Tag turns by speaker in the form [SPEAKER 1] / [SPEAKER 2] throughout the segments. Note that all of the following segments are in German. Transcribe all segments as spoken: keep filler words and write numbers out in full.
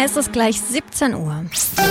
[SPEAKER 1] Es ist gleich siebzehn Uhr.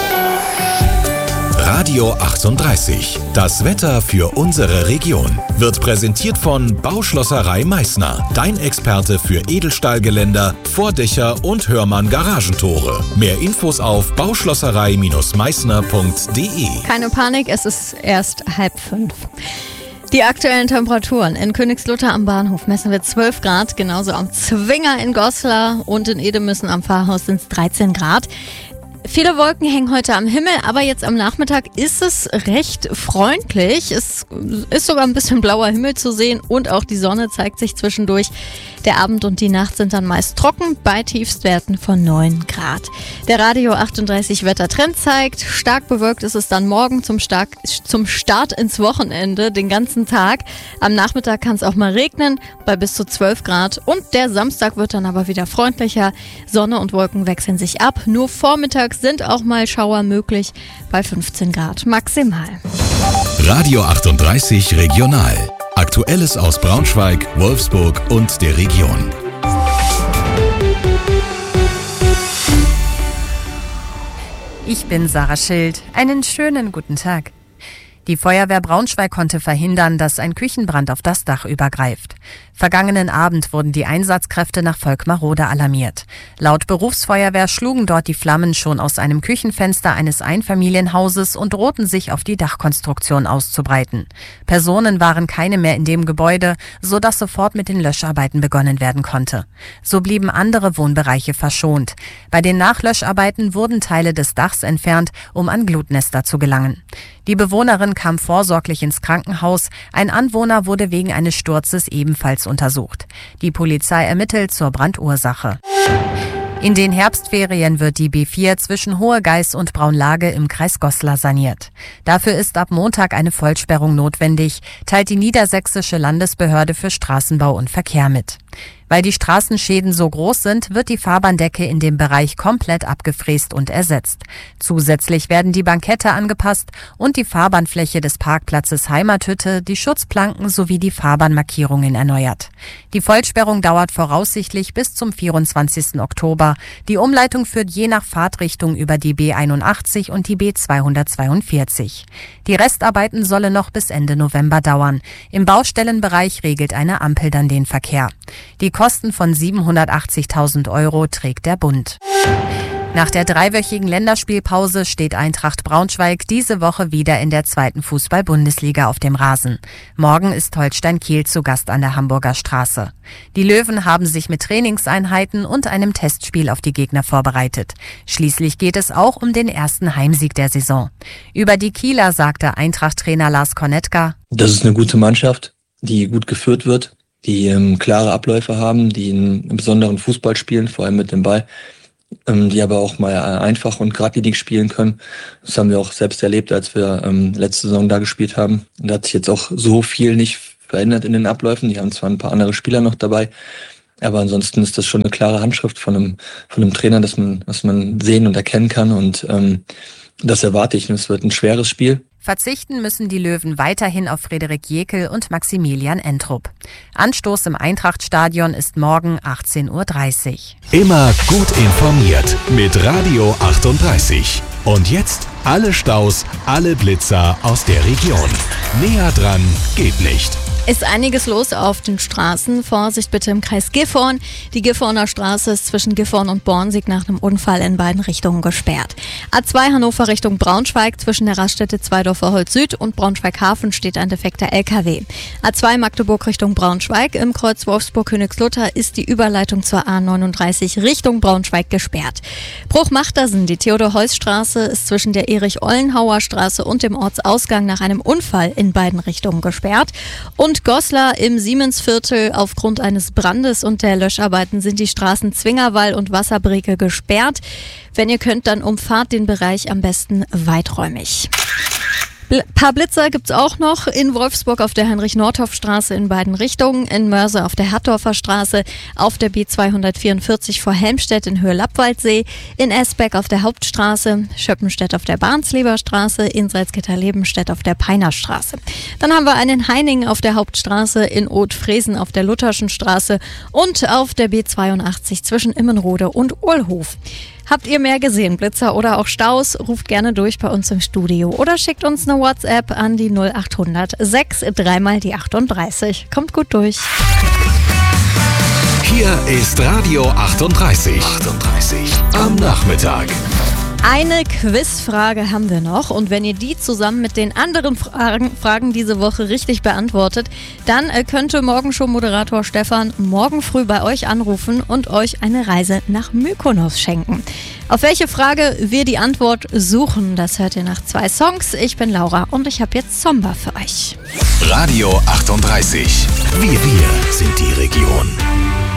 [SPEAKER 2] Radio achtunddreißig. Das Wetter für unsere Region wird präsentiert von Bauschlosserei Meißner. Dein Experte für Edelstahlgeländer, Vordächer und Hörmann Garagentore. Mehr Infos auf bauschlosserei meißner punkt de.
[SPEAKER 1] Keine Panik, es ist erst halb fünf. Die aktuellen Temperaturen in Königslutter am Bahnhof messen wir zwölf Grad, genauso am Zwinger in Goslar und in Edemüssen am Pfarrhaus sind es dreizehn Grad. Viele Wolken hängen heute am Himmel, aber jetzt am Nachmittag ist es recht freundlich. Es ist sogar ein bisschen blauer Himmel zu sehen und auch die Sonne zeigt sich zwischendurch. Der Abend und die Nacht sind dann meist trocken bei Tiefstwerten von neun Grad. Der Radio achtunddreißig Wettertrend zeigt, stark bewölkt ist es dann morgen zum, stark, zum Start ins Wochenende den ganzen Tag. Am Nachmittag kann es auch mal regnen bei bis zu zwölf Grad und der Samstag wird dann aber wieder freundlicher. Sonne und Wolken wechseln sich ab. Nur vormittags sind auch mal Schauer möglich bei fünfzehn Grad maximal.
[SPEAKER 2] Radio achtunddreißig Regional. Aktuelles aus Braunschweig, Wolfsburg und der Region.
[SPEAKER 3] Ich bin Sarah Schild. Einen schönen guten Tag. Die Feuerwehr Braunschweig konnte verhindern, dass ein Küchenbrand auf das Dach übergreift. Vergangenen Abend wurden die Einsatzkräfte nach Volkmarode alarmiert. Laut Berufsfeuerwehr schlugen dort die Flammen schon aus einem Küchenfenster eines Einfamilienhauses und drohten sich auf die Dachkonstruktion auszubreiten. Personen waren keine mehr in dem Gebäude, sodass sofort mit den Löscharbeiten begonnen werden konnte. So blieben andere Wohnbereiche verschont. Bei den Nachlöscharbeiten wurden Teile des Dachs entfernt, um an Glutnester zu gelangen. Die Bewohnerin kam vorsorglich ins Krankenhaus. Ein Anwohner wurde wegen eines Sturzes ebenfalls untersucht. Die Polizei ermittelt zur Brandursache. In den Herbstferien wird die B vier zwischen Hohegeiß und Braunlage im Kreis Goslar saniert. Dafür ist ab Montag eine Vollsperrung notwendig, teilt die Niedersächsische Landesbehörde für Straßenbau und Verkehr mit. Weil die Straßenschäden so groß sind, wird die Fahrbahndecke in dem Bereich komplett abgefräst und ersetzt. Zusätzlich werden die Bankette angepasst und die Fahrbahnfläche des Parkplatzes Heimathütte, die Schutzplanken sowie die Fahrbahnmarkierungen erneuert. Die Vollsperrung dauert voraussichtlich bis zum vierundzwanzigsten Oktober. Die Umleitung führt je nach Fahrtrichtung über die B einundachtzig und die B zweihundertzweiundvierzig. Die Restarbeiten sollen noch bis Ende November dauern. Im Baustellenbereich regelt eine Ampel dann den Verkehr. Die Kosten von siebenhundertachtzigtausend Euro trägt der Bund. Nach der dreiwöchigen Länderspielpause steht Eintracht Braunschweig diese Woche wieder in der zweiten Fußball-Bundesliga auf dem Rasen. Morgen ist Holstein Kiel zu Gast an der Hamburger Straße. Die Löwen haben sich mit Trainingseinheiten und einem Testspiel auf die Gegner vorbereitet. Schließlich geht es auch um den ersten Heimsieg der Saison. Über die Kieler sagte Eintracht-Trainer Lars Kornetka:
[SPEAKER 4] Das ist eine gute Mannschaft, die gut geführt wird, die ähm, klare Abläufe haben, die einen besonderen Fußball spielen, vor allem mit dem Ball, ähm, die aber auch mal einfach und geradlinig spielen können. Das haben wir auch selbst erlebt, als wir ähm, letzte Saison da gespielt haben. Und da hat sich jetzt auch so viel nicht verändert in den Abläufen. Die haben zwar ein paar andere Spieler noch dabei, aber ansonsten ist das schon eine klare Handschrift von einem, von einem Trainer, dass man, dass man sehen und erkennen kann. Und ähm, das erwarte ich. Und es wird ein schweres Spiel.
[SPEAKER 3] Verzichten müssen die Löwen weiterhin auf Frederik Jekel und Maximilian Entrup. Anstoß im Eintrachtstadion ist morgen achtzehn Uhr dreißig.
[SPEAKER 2] Immer gut informiert mit Radio achtunddreißig. Und jetzt alle Staus, alle Blitzer aus der Region. Näher dran geht nicht.
[SPEAKER 1] Ist einiges los auf den Straßen. Vorsicht bitte im Kreis Gifhorn. Die Gifhorner Straße ist zwischen Gifhorn und Bornsig nach einem Unfall in beiden Richtungen gesperrt. A zwei Hannover Richtung Braunschweig zwischen der Raststätte Zweidorfer Holz Süd und Braunschweig-Hafen steht ein defekter L K W. A zwei Magdeburg Richtung Braunschweig im Kreuz Wolfsburg-Königslutter ist die Überleitung zur A neununddreißig Richtung Braunschweig gesperrt. Bruch-Machtersen, die Theodor-Heuss-Straße ist zwischen der Erich-Ollenhauer Straße und dem Ortsausgang nach einem Unfall in beiden Richtungen gesperrt. Und Und Goslar im Siemensviertel aufgrund eines Brandes und der Löscharbeiten sind die Straßen Zwingerwall und Wasserbreke gesperrt. Wenn ihr könnt, dann umfahrt den Bereich am besten weiträumig. Ein paar Blitzer gibt's auch noch in Wolfsburg auf der Heinrich-Nordhoff-Straße in beiden Richtungen, in Mörse auf der Hertdorfer Straße, auf der B zweihundertvierundvierzig vor Helmstedt in Höhe Lappwaldsee, in Esbeck auf der Hauptstraße, Schöppenstedt auf der Barnsleber Straße, in Salzgitter-Lebenstedt auf der Peinerstraße. Dann haben wir einen Heiningen auf der Hauptstraße, in Oth-Fresen auf der Lutherschen Straße und auf der B zweiundachtzig zwischen Immenrode und Ohlhof. Habt ihr mehr gesehen, Blitzer oder auch Staus? Ruft gerne durch bei uns im Studio oder schickt uns eine WhatsApp an die null acht hundert sechs dreimal die achtunddreißig. Kommt gut durch.
[SPEAKER 2] Hier ist Radio achtunddreißig. achtunddreißig am Nachmittag.
[SPEAKER 1] Eine Quizfrage haben wir noch und wenn ihr die zusammen mit den anderen Fragen, Fragen diese Woche richtig beantwortet, dann äh, könnte Morgenshow-Moderator Stefan morgen früh bei euch anrufen und euch eine Reise nach Mykonos schenken. Auf welche Frage wir die Antwort suchen, das hört ihr nach zwei Songs. Ich bin Laura und ich habe jetzt Zomba für euch.
[SPEAKER 2] Radio achtunddreißig. Wir, wir sind die Region.